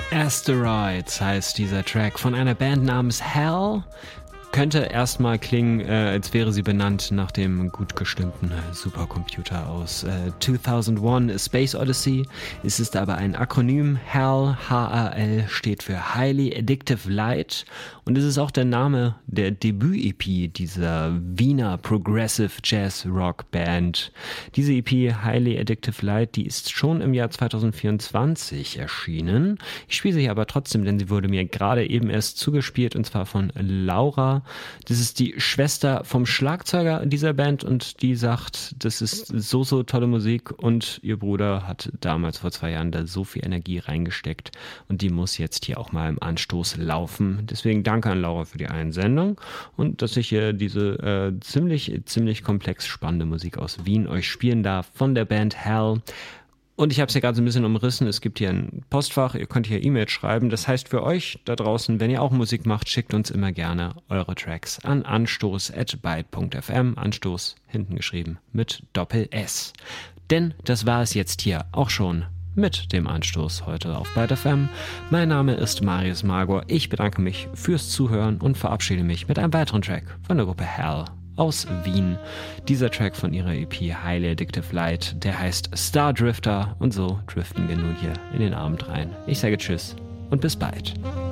Asteroids heißt dieser Track von einer Band namens Hell. Könnte erstmal klingen, als wäre sie benannt nach dem gut gestimmten Supercomputer aus 2001 A Space Odyssey. Es ist aber ein Akronym. HAL, H-A-L, steht für Highly Addictive Light. Und es ist auch der Name der Debüt-EP dieser Wiener Progressive Jazz Rock Band. Diese EP Highly Addictive Light, die ist schon im Jahr 2024 erschienen. Ich spiele sie hier aber trotzdem, denn sie wurde mir gerade eben erst zugespielt, und zwar von Laura. Das ist die Schwester vom Schlagzeuger dieser Band, und die sagt, das ist so tolle Musik, und ihr Bruder hat damals vor 2 Jahren da so viel Energie reingesteckt, und die muss jetzt hier auch mal im Anstoß laufen. Deswegen danke an Laura für die Einsendung und dass ich hier diese ziemlich komplex spannende Musik aus Wien euch spielen darf von der Band Hell. Und ich habe es ja gerade so ein bisschen umrissen, es gibt hier ein Postfach, ihr könnt hier E-Mails schreiben. Das heißt für euch da draußen, wenn ihr auch Musik macht, schickt uns immer gerne eure Tracks an anstoß@byte.fm, Anstoß hinten geschrieben mit Doppel-S. Denn das war es jetzt hier auch schon mit dem Anstoß heute auf Byte FM. Mein Name ist Marius Magor, ich bedanke mich fürs Zuhören und verabschiede mich mit einem weiteren Track von der Gruppe Hell aus Wien. Dieser Track von ihrer EP Highly Addictive Light, der heißt Star Drifter, und so driften wir nun hier in den Abend rein. Ich sage Tschüss und bis bald.